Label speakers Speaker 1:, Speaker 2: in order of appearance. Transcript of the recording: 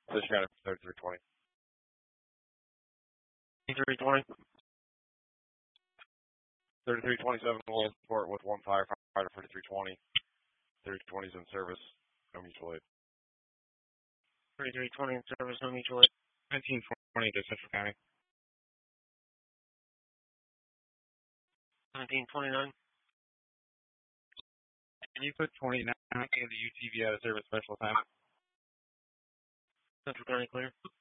Speaker 1: Fish County 3320.
Speaker 2: 3320.
Speaker 1: 3327 will support with one firefighter for 3320. 3320 is in service. No mutual aid.
Speaker 2: 3320 in service, no mutual aid.
Speaker 3: 1920 to Central County.
Speaker 2: 1729.
Speaker 3: Can you put 29 in the UTV out of service special assignment?
Speaker 2: Central County clear.